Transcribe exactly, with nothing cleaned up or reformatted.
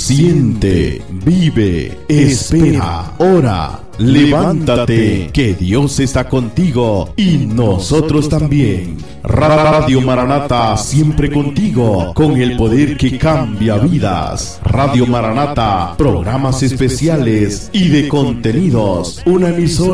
Siente, vive, espera, ora. Levántate, que Dios está contigo y nosotros también. Radio Maranata, siempre contigo, con el poder que cambia vidas. Radio Maranata, programas especiales y de contenidos. Una emisora